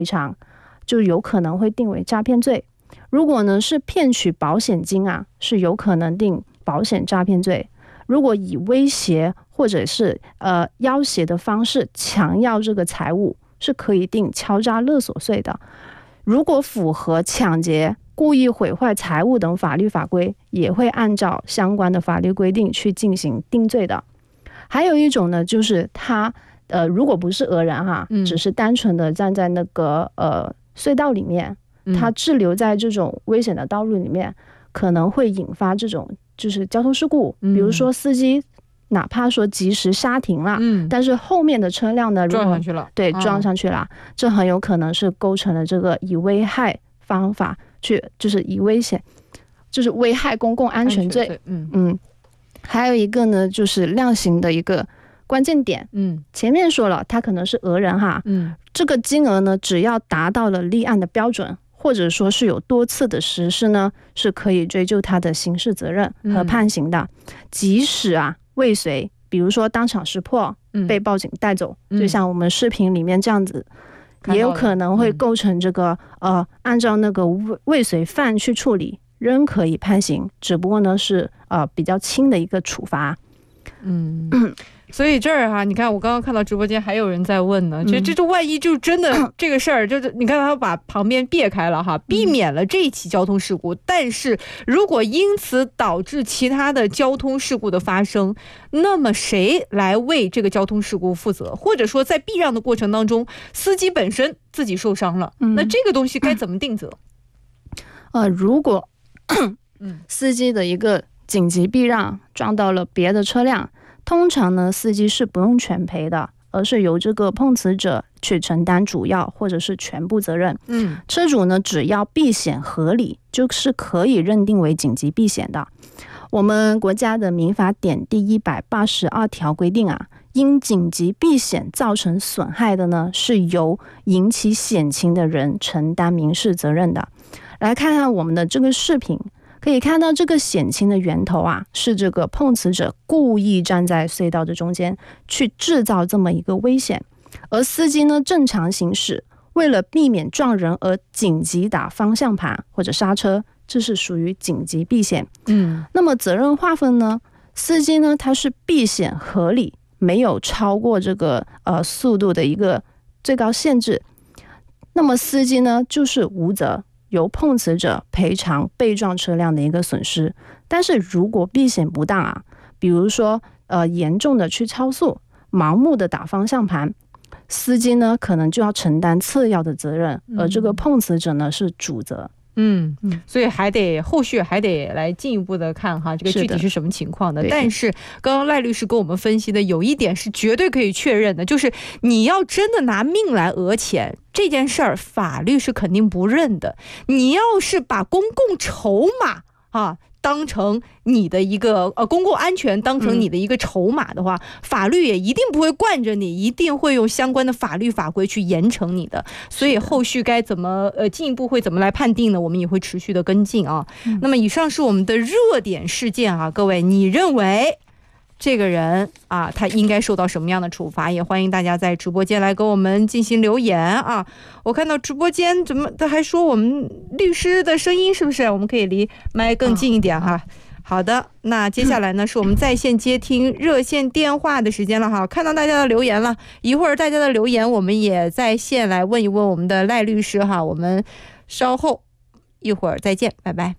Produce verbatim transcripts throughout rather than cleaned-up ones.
偿，就有可能会定为诈骗罪。如果呢是骗取保险金啊，是有可能定保险诈骗罪。如果以威胁或者是呃要挟的方式强要这个财物，是可以定敲诈勒索罪的。如果符合抢劫、故意毁坏财物等法律法规，也会按照相关的法律规定去进行定罪的。还有一种呢，就是他呃如果不是讹人哈，嗯、只是单纯的站在那个呃隧道里面，他滞留在这种危险的道路里面，可能会引发这种就是交通事故，比如说司机哪怕说及时刹停了，嗯、但是后面的车辆呢， 撞上去了， 对，撞上去了，嗯、这很有可能是构成了这个以危害方法去，就是以危险，就是危害公共安全罪。 安全罪嗯嗯，还有一个呢，就是量刑的一个关键点。嗯，前面说了，他可能是讹人哈，嗯，这个金额呢，只要达到了立案的标准，或者说是有多次的实施呢，是可以追究他的刑事责任和判刑的。嗯、即使啊未遂，比如说当场识破，嗯、被报警带走，嗯、就像我们视频里面这样子，也有可能会构成这个、嗯、呃，按照那个未遂犯去处理，仍可以判刑，只不过呢是呃比较轻的一个处罚。 嗯。所以这儿哈，你看我刚刚看到直播间还有人在问呢，这这这万一就真的这个事儿，就是你看他把旁边别开了哈，避免了这一起交通事故，但是如果因此导致其他的交通事故的发生，那么谁来为这个交通事故负责？或者说在避让的过程当中，司机本身自己受伤了，那这个东西该怎么定责？ 呃，如果司机的一个紧急避让撞到了别的车辆，通常呢，司机是不用全赔的，而是由这个碰瓷者去承担主要或者是全部责任。嗯，车主呢，只要避险合理，就是可以认定为紧急避险的。我们国家的民法典第一百八十二条规定啊，因紧急避险造成损害的呢，是由引起险情的人承担民事责任的。来看看我们的这个视频。可以看到这个险情的源头啊，是这个碰瓷者故意站在隧道的中间去制造这么一个危险，而司机呢正常行驶，为了避免撞人而紧急打方向盘或者刹车，这是属于紧急避险。嗯，那么责任划分呢，司机呢他是避险合理，没有超过这个呃速度的一个最高限制，那么司机呢就是无责，由碰瓷者赔偿被撞车辆的一个损失。但是如果避险不当啊，比如说呃严重的去超速，盲目的打方向盘，司机呢可能就要承担次要的责任，而这个碰瓷者呢是主责。 嗯，所以还得后续还得来进一步的看哈，这个具体是什么情况的。但是刚刚赖律师跟我们分析的有一点是绝对可以确认的，就是你要真的拿命来讹钱这件事儿，法律是肯定不认的。你要是把公共筹码啊当成你的一个呃公共安全当成你的一个筹码的话，嗯、法律也一定不会惯着你，一定会用相关的法律法规去严惩你的。所以后续该怎么呃进一步会怎么来判定呢？我们也会持续的跟进啊。嗯、那么以上是我们的热点事件啊，各位，你认为这个人啊，他应该受到什么样的处罚？也欢迎大家在直播间来给我们进行留言啊！我看到直播间怎么他还说我们律师的声音是不是？我们可以离麦更近一点哈。哦、好的，那接下来呢是我们在线接听热线电话的时间了哈。看到大家的留言了，一会儿大家的留言我们也在线来问一问我们的赖律师哈。我们稍后一会儿再见，拜拜。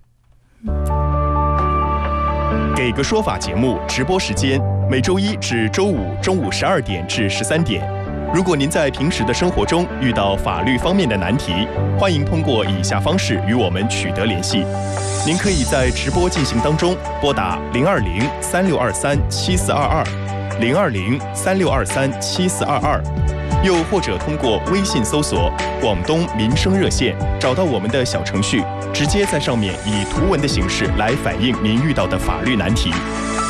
给个说法节目直播时间，每周一至周五中午十二点至十三点。如果您在平时的生活中遇到法律方面的难题，欢迎通过以下方式与我们取得联系。您可以在直播进行当中拨打零二零三六二三七四二二，零二零三六二三七四二二，又或者通过微信搜索“广东民生热线”，找到我们的小程序，直接在上面以图文的形式来反映您遇到的法律难题。